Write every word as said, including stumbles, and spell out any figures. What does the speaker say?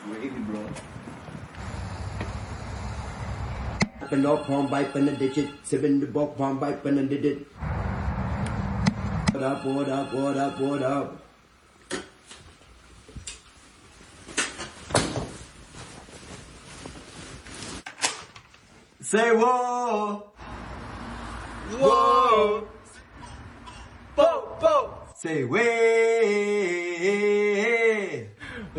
Gravy, bro. Open up, palm bite, and the digit. Seven the book, palm bite, and the digit. What up, what up, what up, what up? Say whoa. Whoa. Bo, bo. Say way.